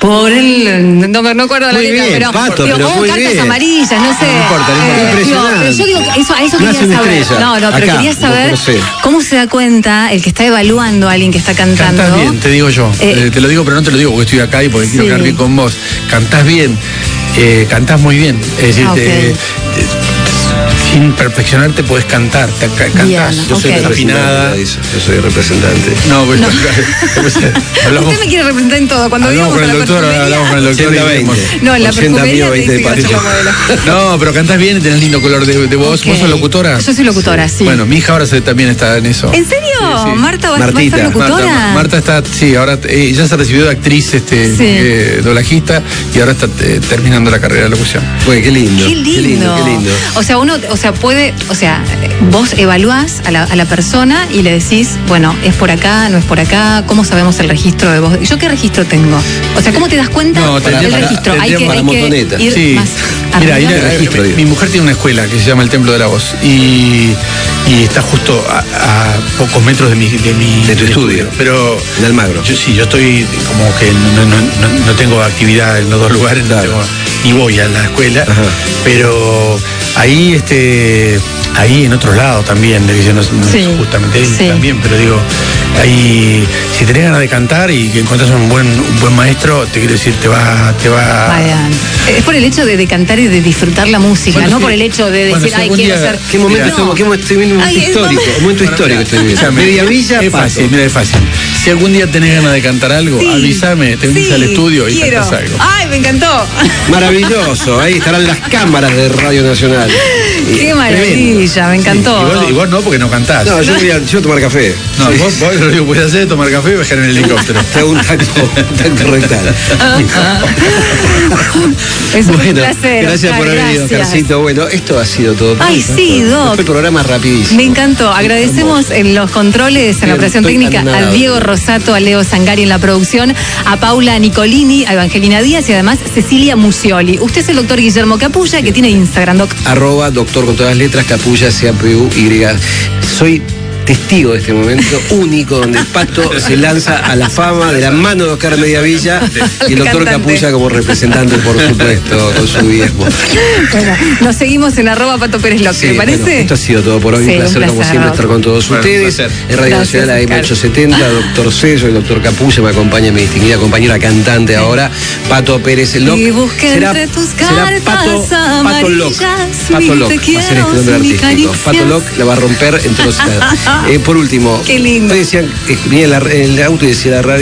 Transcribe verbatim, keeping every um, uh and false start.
Por el... No me no acuerdo la Muy letra, bien, pero... Pato, digo, pero oh, muy cartas bien. amarillas, no sé. No importa, no importa. Eh, Impresionante. digo, pero yo digo, que eso, a eso Nace quería una saber. estrella. No, no, pero Acá, quería vos saber conocés. cómo se da cuenta el que está evaluando a alguien que está cantando. Cantás bien, te digo yo. Eh, Eh, te lo digo, pero no te lo digo porque estoy acá y porque quiero Sí. quedar bien con vos. Cantás bien, eh, cantás muy bien. Es decir, Ah, te- ok. te- sin perfeccionarte podés cantar. Te, ca- cantás, Bien, Yo soy ok. afinada. representante, dice. Yo soy representante. No, pues, No. pues, hablamos, Usted me quiere representar en todo. Cuando hablamos vivimos con el la doctor, perfumería- hablamos con el doctor. y ochenta vemos- veinte. No, en la ochenta perfumería mío, te veinte dice de que yo Patricio. modelo. No, pero cantás bien y tenés lindo color de, de voz. Ok. ¿Vos sos locutora? Yo soy locutora, sí. Bueno, mi hija ahora se, también está en eso. ¿En serio? Sí, sí. ¿Marta va, va a Martita. ser locutora? Marta, Marta está, sí, ahora eh, ya se recibió de actriz, este, Sí. eh, doblajista, y ahora está eh, terminando la carrera de locución. Bueno, qué lindo. Qué lindo. Qué lindo. O sea, uno, o sea, puede, o sea, vos evaluás a la, a la persona y le decís, bueno, es por acá, no es por acá, ¿cómo sabemos el registro de voz? ¿Yo qué registro tengo? O sea, ¿cómo te das cuenta No, del tendría para- registro? Hay tendría que, para hay que motoneta. ir Sí. más Mira, arriba. ahí la- registro, mi, digo. mi mujer tiene una escuela que se llama el Templo de la Voz y, y está justo a, a pocos metros de mi, de mi De tu estudio. Pero En Almagro. yo sí, yo estoy como que no, no, no, no tengo actividad en los dos lugares, no Claro. tengo- ni voy a la escuela, Ajá. pero ahí este ahí en otros lados también, de que yo no, no- Sí, justamente ahí sí. también, pero digo, ahí si tenés ganas de cantar y que encontrás un buen un buen maestro, te quiero decir, te va te va Vayan. Es por el hecho de, de cantar y de disfrutar la música, Bueno, no sí. por el hecho de Bueno, decir, si ay, algún quiero día- ser... ¿Qué momento Mira. estamos? ¿Qué momento, estoy viendo un Ay, momento es histórico? momento- Un momento Bueno, histórico mira, estoy viendo. escúchame, Media Villa, es Pato. fácil, mira, es fácil. Si algún día tenés ganas de cantar algo, Sí, avísame, te unís sí, al estudio y quiero. cantás algo. Ay, me encantó. Maravilloso. Ahí estarán las cámaras de Radio Nacional. Y- Qué maravilla, me encantó. Y vos, y vos no, porque no cantás. No, yo voy a, yo voy a tomar café. No, Sí. vos, vos lo único que podés hacer es tomar café y bajar en el helicóptero. Te hago un tacto, un tacto rectal. Es un Bueno, placer. gracias por Oscar, haber venido, gracias. Oscarcito. Bueno, esto ha sido todo. por Ay, hoy. sí, Doc. Fue el programa rapidísimo. Me encantó. Agradecemos en los controles, en la Bien, operación estoy técnica, anonadado. a Diego Rosato, a Leo Sangari en la producción, a Paula Nicolini, a Evangelina Díaz y además Cecilia Musioli. Usted es el doctor Guillermo Capulla, que tiene Instagram, doc. Arroba doctor con todas las letras, Capulla, C A P U Y. Soy testigo de este momento único donde el Pato se lanza a la fama de la mano de Oscar Mediavilla y el doctor Cantante. Capulla como representante, por supuesto, con su diezmo. Bueno, nos seguimos en arroba Pato Pérez López, Sí, ¿le parece? bueno, esto ha sido todo por hoy. Sí, un placer, un como placer, siempre, Doc. estar con todos Bueno, un ustedes. placer. En Radio Gracias, Nacional A M Oscar. ochocientos setenta, doctor C, soy el doctor Capulla, me acompaña mi distinguida compañera cantante ahora, Pato Pérez Loc. Y busqué entre tus cartas Pato, Pato Loc. amarillas, Pato mi Loc, te va a ser este quiero, nombre mi artístico. caricias. Pato Loc la va a romper en todos los estados. Eh, por último, Qué lindo. ustedes decían que venía en la- en el auto y decía la radio.